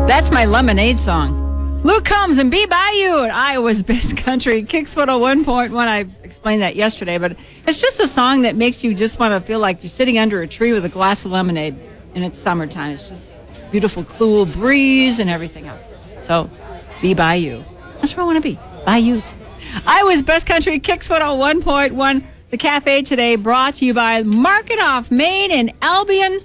That's my lemonade song. Luke Combs and Be By You at Iowa's Best Country. Kicks 101.1. I explained that yesterday, but it's just a song that makes you just want to feel like you're sitting under a tree with a glass of lemonade, and it's summertime. It's just beautiful, cool breeze and everything else. So, Be By You. That's where I want to be. By you. Iowa's Best Country, Kicks 101.1. The cafe today brought to you by Market Off Main in Albion.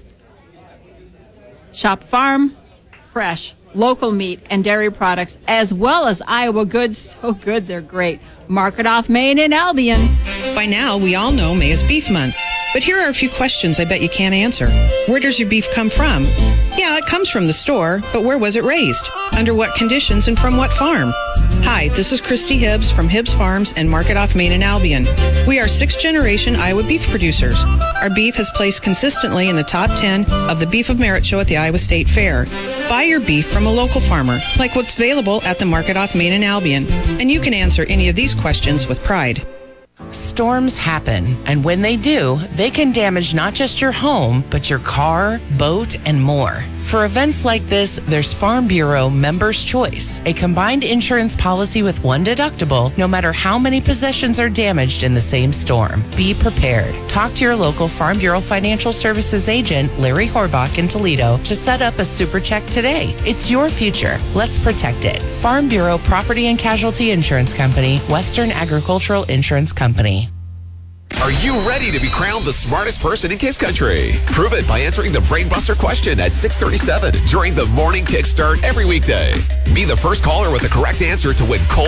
Shop farm, fresh, local meat and dairy products, as well as Iowa goods. So good, they're great. Market Off Main in Albion. By now, we all know May is Beef Month. But here are a few questions I bet you can't answer. Where does your beef come from? Yeah, it comes from the store, but where was it raised? Under what conditions and from what farm? Hi, this is Christy Hibbs from Hibbs Farms and Market Off Main in Albion. We are 6th-generation Iowa beef producers. Our beef has placed consistently in the top 10 of the Beef of Merit show at the Iowa State Fair. Buy your beef from a local farmer, like what's available at the Market Off Main in Albion, and you can answer any of these questions with pride. Storms happen, and when they do, they can damage not just your home, but your car, boat, and more. For events like this, there's Farm Bureau Members' Choice, a combined insurance policy with one deductible, no matter how many possessions are damaged in the same storm. Be prepared. Talk to your local Farm Bureau Financial Services agent, Larry Horbach in Toledo, to set up a super check today. It's your future. Let's protect it. Farm Bureau Property and Casualty Insurance Company, Western Agricultural Insurance Company. Are you ready to be crowned the smartest person in Kiss Country? Prove it by answering the Brainbuster question at 6:37 during the Morning Kickstart every weekday. Be the first caller with the correct answer to win cold